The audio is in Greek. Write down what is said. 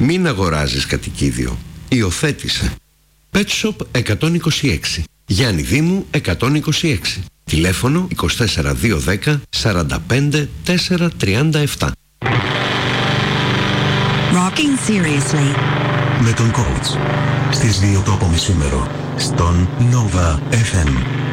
Μην αγοράζεις κατοικίδιο. Υιοθέτησε. Pet Shop 126. Γιάννη Δήμου 126. Τηλέφωνο 24210 45 437. Rocking seriously. Με τον coach στις 2 το απομεσήμερο στον Nova FM.